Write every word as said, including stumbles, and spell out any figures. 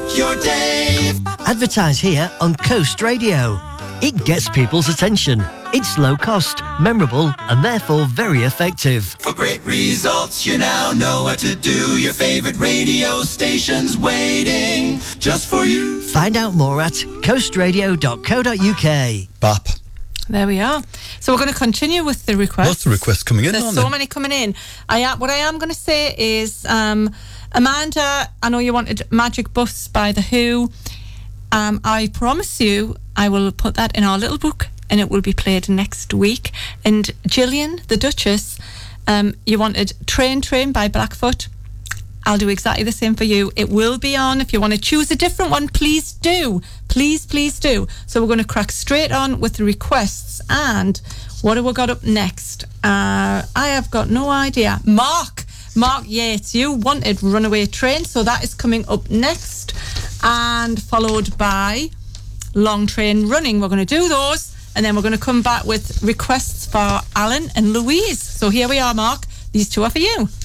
your day. Advertise here on Coast Radio. It gets people's attention. It's low cost, memorable, and therefore very effective. For great results, you now know what to do. Your favorite radio station's waiting just for you. Find out more at coast radio dot co dot uk. Bop. There we are. So we're going to continue with the requests. Lots of requests coming in, There's aren't so there? many coming in. I uh, what I am going to say is, um, Amanda, I know you wanted Magic Bus by The Who. Um, I promise you, I will put that in our little book, and it will be played next week. And Gillian, the Duchess, um, you wanted Train Train by Blackfoot. I'll do exactly the same for you. It will be on. If you want to choose a different one, please do. Please, please do. So we're going to crack straight on with the requests. And what have we got up next? Uh, I have got no idea. Mark. Mark Yates, you wanted Runaway Train. So that is coming up next. And followed by Long Train Running. We're going to do those. And then we're going to come back with requests for Alan and Louise. So here we are, Mark. These two are for you.